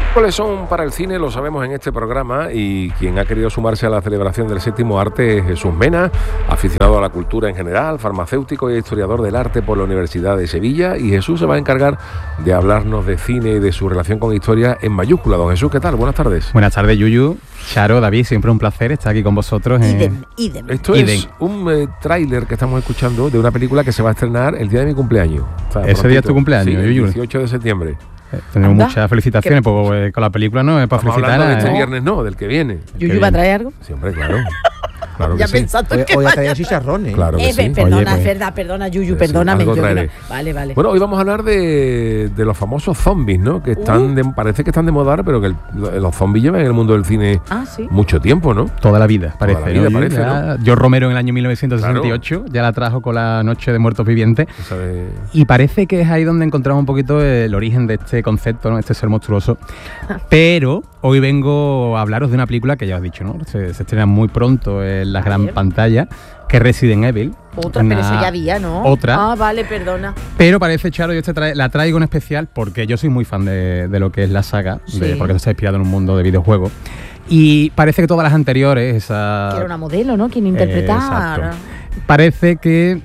¿Cuáles son para el cine? Lo sabemos en este programa, y quien ha querido sumarse a la celebración del séptimo arte es Jesús Mena, aficionado a la cultura en general, farmacéutico y historiador del arte por la Universidad de Sevilla, y Jesús se va a encargar de hablarnos de cine y de su relación con historia en mayúscula. Don Jesús, ¿qué tal? Buenas tardes. Buenas tardes, Yuyu, Charo, David, siempre un placer estar aquí con vosotros. Idem. Esto es un tráiler que estamos escuchando de una película que se va a estrenar el día de mi cumpleaños. O sea, ese día es tu cumpleaños, sí, Yuyu. El 18 de septiembre. Tenemos muchas felicitaciones, pues, con la película, ¿no? Para felicitar de este viernes, no, del que viene. ¿Yuyu va a traer algo? Siempre, claro. Claro ya que pensando sí. que Hoy ha traído chicharrones. Claro que sí. Perdona, Oye, pues, es verdad, perdona, Yuyu, sí, perdóname. algo Yo traeré. Vale. Bueno, hoy vamos a hablar de los famosos zombies, ¿no? Que están parece que están de moda ahora, pero que los zombies llevan en el mundo del cine ¿sí? mucho tiempo, ¿no? Toda la vida, parece. Toda la vida, parece, ya, ¿no? George Romero en el año 1968 ya la trajo con la Noche de Muertos Vivientes. Y parece que es ahí donde encontramos un poquito el origen de este concepto, ¿no? Este ser monstruoso. Pero hoy vengo a hablaros de una película que ya os he dicho, ¿no? Se estrena muy pronto en la gran pantalla, que es Resident Evil. Otra, pero eso ya había, ¿no? Otra. Ah, vale, perdona. Pero parece, Charo, yo la traigo en especial porque yo soy muy fan de lo que es la saga, porque esto está inspirado en un mundo de videojuegos. Y parece que todas las anteriores, Que era una modelo, ¿no? Quien interpretaba. Parece que,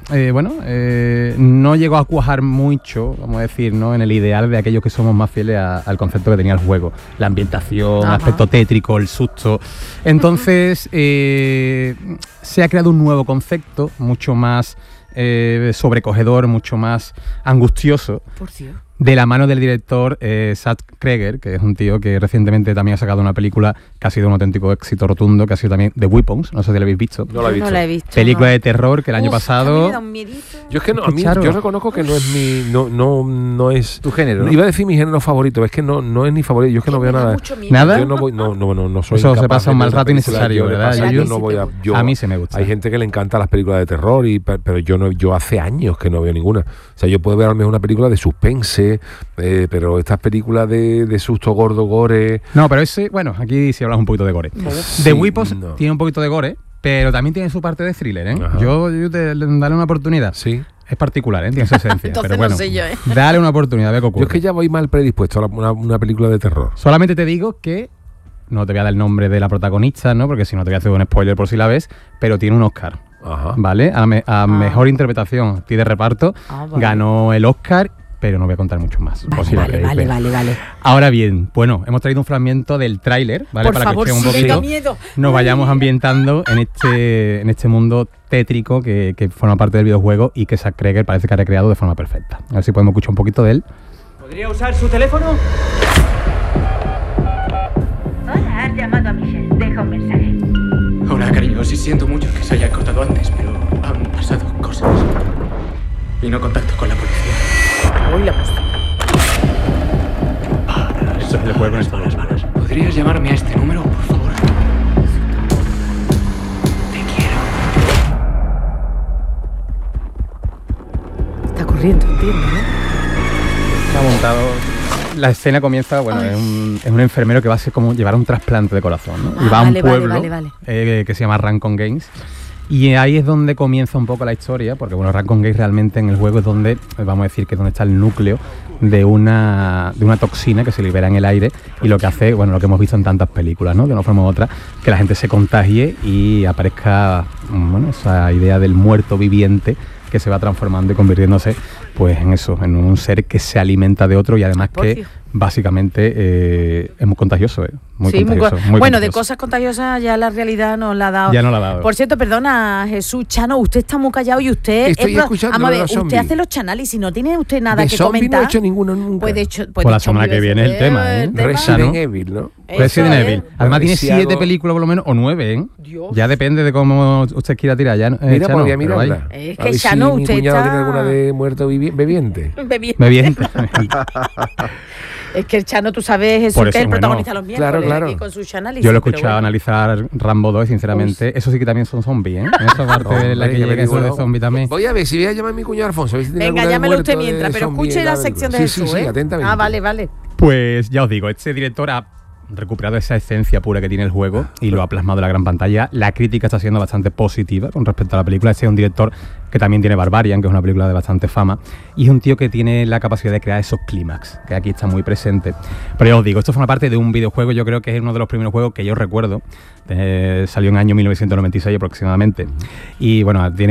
no llegó a cuajar mucho, vamos a decir, ¿no? En el ideal de aquellos que somos más fieles al concepto que tenía el juego. La ambientación, el aspecto tétrico, el susto. Entonces, se ha creado un nuevo concepto, mucho más sobrecogedor, mucho más angustioso. Por Dios. De la mano del director Zach Cregger, que es un tío que recientemente también ha sacado una película que ha sido un auténtico éxito rotundo, que ha sido también The Weapons, no sé si la habéis visto. No la he visto. Película de terror que el año pasado... Yo es que no, a mí, yo reconozco que no es mi... No es... Tu género, ¿no? Iba a decir mi género favorito, es que no es mi favorito, yo es que no veo nada. ¿Nada? Yo no voy, no soy Eso incapaz se pasa un mal de ver rato esa película. innecesario, ¿verdad? Yo no voy a mí se me gusta. Hay gente que le encanta las películas de terror, pero yo hace años que no veo ninguna. O sea, yo puedo ver al menos una película de suspense, pero estas películas de susto gordo, gore... No, pero ese, bueno, aquí sí hablamos un poquito de gore. Sí, The Weapons tiene un poquito de gore, pero también tiene su parte de thriller, ¿eh? Yo dale una oportunidad. Sí. Es particular, tiene su esencia. Entonces pero bueno, no sé yo, dale una oportunidad, ve qué ocurre. Yo es que ya voy mal predispuesto a una película de terror. Solamente te digo que no te voy a dar el nombre de la protagonista, ¿no? Porque si no te voy a hacer un spoiler por si la ves, pero tiene un Oscar. ¿Vale? A mejor interpretación de reparto, ganó el Oscar, pero no voy a contar mucho más. Vale. Ahora bien, bueno, hemos traído un fragmento del tráiler, ¿vale? Por favor, que un poquito nos vayamos ambientando en este mundo tétrico que forma parte del videojuego y que Zach Cregger parece que ha recreado de forma perfecta. A ver si podemos escuchar un poquito de él. ¿Podría usar su teléfono? Hola, has llamado a Michelle. Deja un mensaje. Hola, cariño. Sí, siento mucho que se haya cortado antes, pero han pasado cosas. Y no contacto con la policía. Uy, la música. Eso es el juego en las manos. ¿Podrías llamarme a este número, por favor? Te quiero. Está corriendo, entiendo, ¿no? Se ha montado... La escena comienza, bueno, es un enfermero que va a ser como llevar un trasplante de corazón, ¿no? Y va a un pueblo que se llama Rancon Games. Y ahí es donde comienza un poco la historia, porque bueno, Rancon Games realmente en el juego es donde, vamos a decir, que es donde está el núcleo de una toxina que se libera en el aire y lo que hace, bueno, lo que hemos visto en tantas películas, ¿no? De una forma u otra, que la gente se contagie y aparezca, bueno, esa idea del muerto viviente que se va transformando y convirtiéndose pues en eso, en un ser que se alimenta de otro y además que básicamente es muy contagioso, muy contagioso. Muy bueno, contagioso. de cosas contagiosas ya la realidad nos la ha dado. Ya nos la ha dado. Por cierto, perdona, Jesús Chano, usted está muy callado y usted... Vamos a ver, usted hace los chanales y si no tiene usted nada de que zombie comentar... no he hecho ninguno nunca. Pues de hecho... Pues la semana que viene el tema, ¿eh? Resident Evil, ¿no? Resident Evil. Además tiene 7 películas por lo menos, o 9, ¿eh? Dios. Ya depende de cómo usted quiera tirar. Ya, mira, Chano, podría mirarla. Es que Chano, si usted mi cuñado está... tiene alguna de muerto bebiente. Bebiente. Es que el Chano, tú sabes, Jesús, que es el protagonista de los miércoles, claro. aquí con sus análisis. Yo lo he escuchado analizar Rambo 2 y sinceramente, eso sí que también son zombies, ¿eh? Esa parte de la que llega eso de zombie también. Voy a ver si voy a llamar a mi cuñado Alfonso. A ver si tiene Venga, llámelo usted mientras, pero escuche la sección de Jesús, sí, atentamente. Vale. Pues ya os digo, este director ha recuperado esa esencia pura que tiene el juego y lo ha plasmado en la gran pantalla. La crítica está siendo bastante positiva con respecto a la película. Este es un director que también tiene Barbarian, que es una película de bastante fama, y es un tío que tiene la capacidad de crear esos clímax, que aquí está muy presente. Pero ya os digo, esto forma parte de un videojuego, yo creo que es uno de los primeros juegos que yo recuerdo. Salió en el año 1996 aproximadamente. Y bueno, tiene